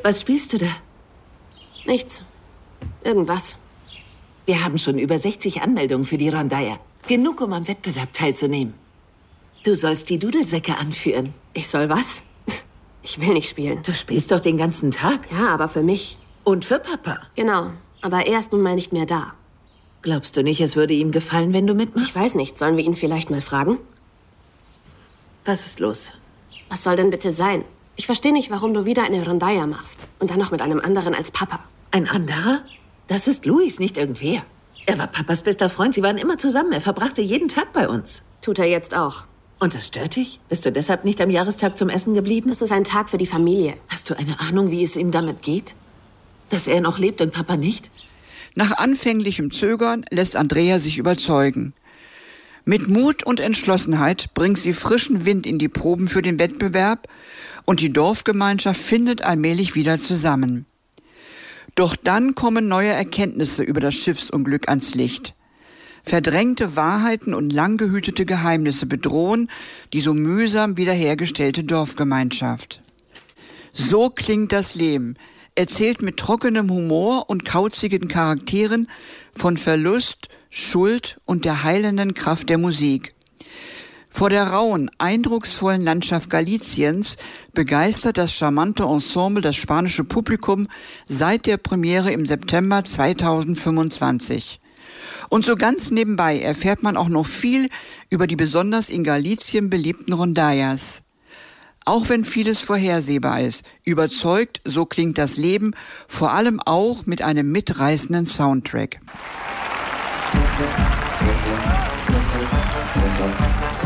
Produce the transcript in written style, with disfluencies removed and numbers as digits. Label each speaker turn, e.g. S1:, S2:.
S1: Was spielst du da?
S2: Nichts. Irgendwas.
S1: Wir haben schon über 60 Anmeldungen für die Rondalla. Genug, um am Wettbewerb teilzunehmen. Du sollst die Dudelsäcke anführen.
S2: Ich soll was? Ich will nicht spielen.
S1: Du spielst doch den ganzen Tag.
S2: Ja, aber für mich.
S1: Und für Papa.
S2: Genau. Aber er ist nun mal nicht mehr da.
S1: Glaubst du nicht, es würde ihm gefallen, wenn du mitmachst?
S2: Ich weiß nicht. Sollen wir ihn vielleicht mal fragen?
S1: Was ist los?
S2: Was soll denn bitte sein? Ich verstehe nicht, warum du wieder eine Rondalla machst. Und dann noch mit einem anderen als Papa.
S1: Ein anderer? Das ist Luis, nicht irgendwer. Er war Papas bester Freund. Sie waren immer zusammen. Er verbrachte jeden Tag bei uns.
S2: Tut er jetzt auch.
S1: Und das stört dich? Bist du deshalb nicht am Jahrestag zum Essen geblieben?
S2: Das ist ein Tag für die Familie.
S1: Hast du eine Ahnung, wie es ihm damit geht? Dass er noch lebt und Papa nicht?
S3: Nach anfänglichem Zögern lässt Andrea sich überzeugen. Mit Mut und Entschlossenheit bringt sie frischen Wind in die Proben für den Wettbewerb und die Dorfgemeinschaft findet allmählich wieder zusammen. Doch dann kommen neue Erkenntnisse über das Schiffsunglück ans Licht. Verdrängte Wahrheiten und lang gehütete Geheimnisse bedrohen die so mühsam wiederhergestellte Dorfgemeinschaft. So klingt das Leben, erzählt mit trockenem Humor und kauzigen Charakteren von Verlust, Schuld und der heilenden Kraft der Musik. Vor der rauen, eindrucksvollen Landschaft Galiciens begeistert das charmante Ensemble das spanische Publikum seit der Premiere im September 2025. Und so ganz nebenbei erfährt man auch noch viel über die besonders in Galicien beliebten Rondallas. Auch wenn vieles vorhersehbar ist, überzeugt, so klingt das Leben, vor allem auch mit einem mitreißenden Soundtrack.